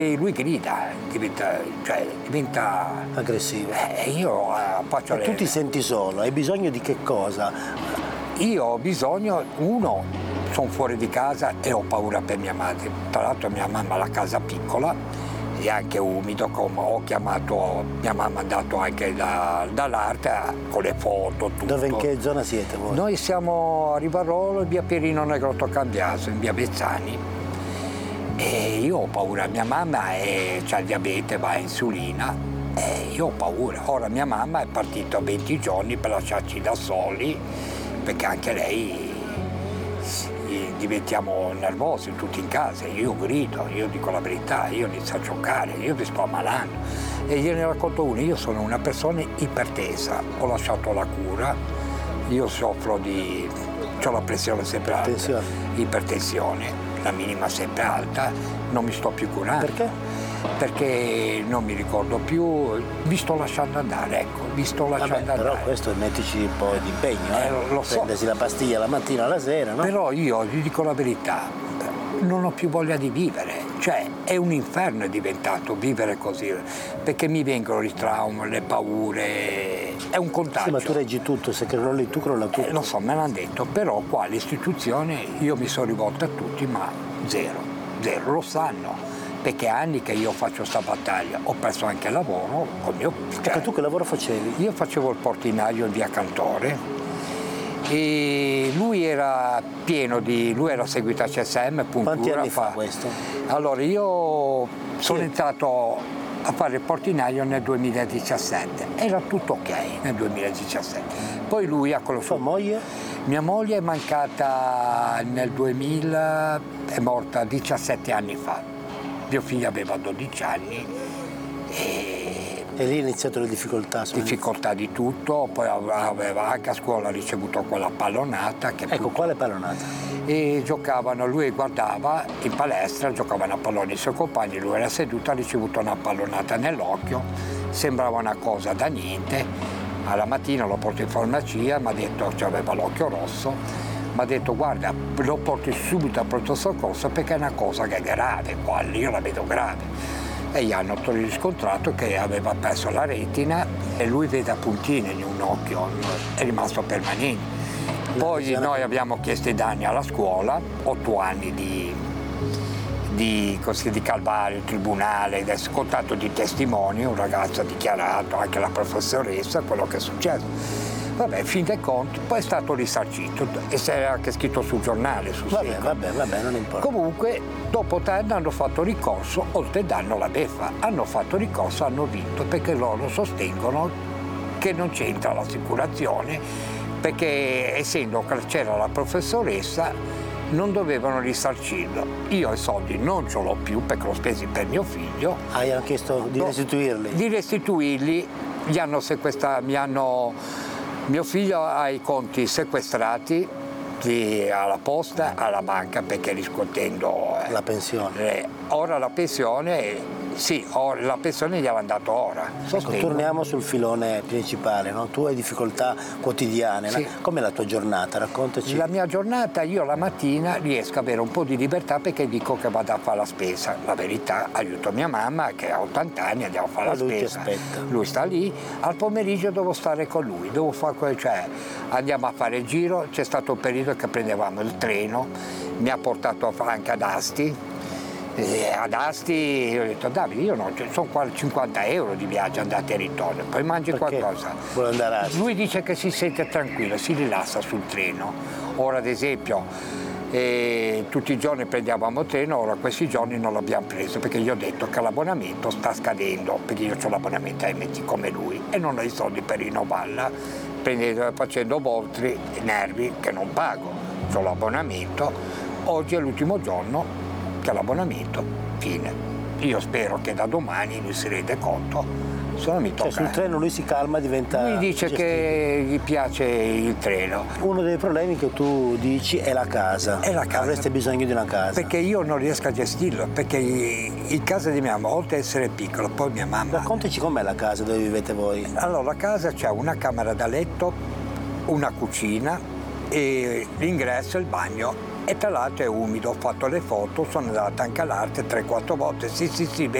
E lui grida, diventa aggressivo. Io faccio E tu ti senti solo, hai bisogno di che cosa? Io ho bisogno, uno, sono fuori di casa e ho paura per mia madre. Tra l'altro mia mamma ha la casa piccola e anche umido, come ho chiamato, mia mamma ha dato anche dall'arte con le foto, tutto. Dove, in che zona siete voi? Noi siamo a Rivarolo, in via Pierino Negrotto Cambiaso, in via Bezzani. E io ho paura, mia mamma ha il diabete, va a insulina e io ho paura. Ora mia mamma è partita 20 giorni per lasciarci da soli, perché anche lei diventiamo nervosi tutti in casa, io grido, io dico la verità, io inizio a giocare, io mi sto ammalando. E gliene racconto uno, io sono una persona ipertesa, ho lasciato la cura, io soffro ho la pressione sempre alta, ipertensione, la minima sempre alta, non mi sto più curando. Perché? Perché non mi ricordo più, vi sto lasciando andare, ecco, vi sto lasciando andare. Però questo mettici un po' di impegno, lo so. Prendersi la pastiglia la mattina alla sera, no? Però io vi dico la verità, non ho più voglia di vivere, cioè è un inferno è diventato vivere così, perché mi vengono i traumi, le paure, è un contagio. Sì, ma tu reggi tutto, se crolli tu crolla tutto. Lo so, me l'hanno detto, però qua l'istituzione io mi sono rivolto a tutti, ma zero, lo sanno. Perché anni che io faccio sta battaglia, ho perso anche il lavoro con mio. Ecco, tu che lavoro facevi? Io facevo il portinaio in via Cantore e lui era pieno lui era seguito a CSM, puntura. Quanti anni fa questo? Allora io sono entrato a fare il portinaio nel 2017, era tutto ok nel 2017. Poi lui ha conosciuto. Tua moglie? Mia moglie è mancata nel 2000, è morta 17 anni fa. Mio figlio aveva 12 anni e lì è iniziato le difficoltà. Difficoltà di tutto, poi aveva anche a scuola ricevuto quella pallonata. Quale pallonata? E giocavano, lui guardava in palestra, giocavano a pallone i suoi compagni, lui era seduto, ha ricevuto una pallonata nell'occhio, sembrava una cosa da niente. Alla mattina lo porto in farmacia, mi ha detto che aveva l'occhio rosso. Mi ha detto guarda, lo porti subito a pronto soccorso perché è una cosa che è grave, qua io la vedo grave. E gli hanno riscontrato che aveva perso la retina e lui vede a puntine in un occhio, è rimasto permanente. Poi noi abbiamo chiesto i danni alla scuola, 8 anni di calvario, tribunale, scontato di testimoni, un ragazzo ha dichiarato, anche la professoressa, quello che è successo. Vabbè, fin dei conti, poi è stato risarcito e si era anche scritto sul giornale. Vabbè, non importa. Comunque, dopo 3 anni hanno fatto ricorso, oltre danno la beffa, hanno fatto ricorso, hanno vinto, perché loro sostengono che non c'entra l'assicurazione, perché essendo che c'era la professoressa non dovevano risarcirlo. Io i soldi non ce l'ho più perché l'ho spesi per mio figlio. Hai chiesto di restituirli? Di restituirli, mio figlio ha i conti sequestrati alla posta, alla banca, perché riscuotendo la pensione. Ora la pensione, sì, la pensione gli hanno dato ora. Ecco, torniamo sul filone principale, no? Tu hai difficoltà quotidiane, sì. No? Com'è la tua giornata? Raccontaci. La mia giornata, io la mattina riesco ad avere un po' di libertà perché dico che vado a fare la spesa. La verità, aiuto mia mamma che ha 80 anni, andiamo a fare la lui spesa. Ti aspetta. Lui sta lì, al pomeriggio devo stare con lui, andiamo a fare il giro, c'è stato un periodo che prendevamo il treno, mi ha portato anche ad Asti. Ad Asti io ho detto Davide, io no, sono qua 50 euro di viaggio andata e ritorno, poi mangi qualcosa. Vuole andare a Asti? Lui dice che si sente tranquillo, si rilassa sul treno. Ora ad esempio tutti i giorni prendevamo il treno, ora questi giorni non l'abbiamo preso perché gli ho detto che l'abbonamento sta scadendo, perché io ho l'abbonamento a MT come lui e non ho i soldi per rinnovarla, facendo voltri e nervi che non pago, ho l'abbonamento, oggi è l'ultimo giorno che l'abbonamento fine. Io spero che da domani lui si rende conto, se non mi tocca. Sul treno lui si calma, diventa. Lui dice gestibile. Che gli piace il treno. Uno dei problemi che tu dici è la casa. È la casa. Avreste bisogno di una casa. Perché io non riesco a gestirlo, perché in casa di mia mamma, oltre ad essere piccola, poi mia mamma. Raccontaci com'è la casa dove vivete voi. Allora, la casa c'è una camera da letto, una cucina e l'ingresso e il bagno E tra l'altro è umido, ho fatto le foto, sono andato anche all'arte 3-4 volte, sì,